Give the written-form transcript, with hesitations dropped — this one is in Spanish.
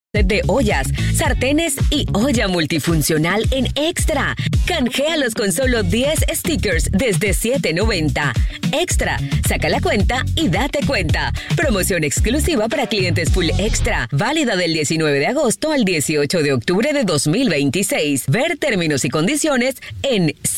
de ollas, sartenes y olla multifuncional en Extra. Canjealos con solo 10 stickers desde $7.90. Extra, saca la cuenta y date cuenta. Promoción exclusiva para clientes Full Extra, válida del 19 de agosto al 18 de octubre de 2026. Ver términos y condiciones en